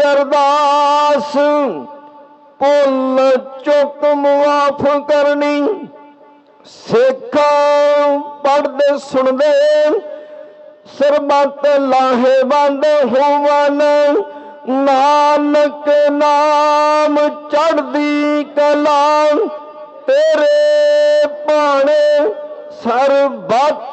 अरदास भुल चुक मुआफ करनी। सिखा पढ़दे सुनदे सरबत लाहेवंद होवन। नानक नाम चढ़दी कला तेरे भाणे सरबत